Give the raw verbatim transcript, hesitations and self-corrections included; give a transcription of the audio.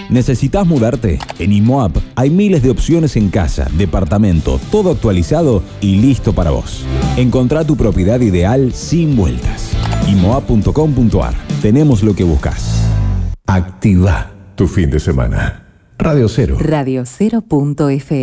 ¿Necesitas mudarte? En IMOAP hay miles de opciones en casa, departamento, todo actualizado y listo para vos. Encontrá tu propiedad ideal sin vueltas. imoap punto com punto ar. Tenemos lo que buscas. Activa tu fin de semana. Radio Cero. Radio Cero punto F M.